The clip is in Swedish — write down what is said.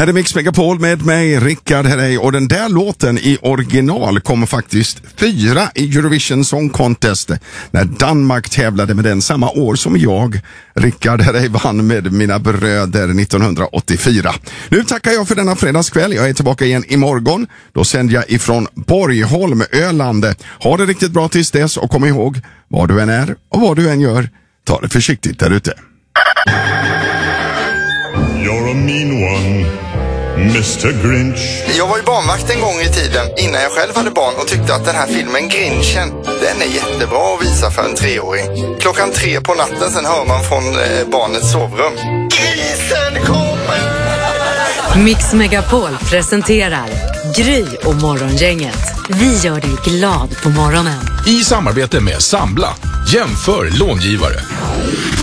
Här är Mix Megapol med mig, Rickard Herrey, och den där låten i original kommer faktiskt 4 i Eurovision Song Contest när Danmark tävlade med den samma år som jag, Rickard Herrey, vann med mina bröder 1984. Nu tackar jag för denna fredagskväll. Jag är tillbaka igen imorgon. Då sänder jag ifrån Borgholm, Öland. Ha det riktigt bra tills dess och kom ihåg, var du än är och vad du än gör, ta det försiktigt där ute. You're a mean one, Mr. Grinch. Jag var ju barnvakt en gång i tiden innan jag själv hade barn och tyckte att den här filmen Grinchen, den är jättebra att visa för en 3-åring. 3:00 på natten, sen hör man från barnets sovrum: Grisen kommer! Mix Megapol presenterar Gry och Morgongänget. Vi gör dig glad på morgonen. I samarbete med Sambla. Jämför långivare.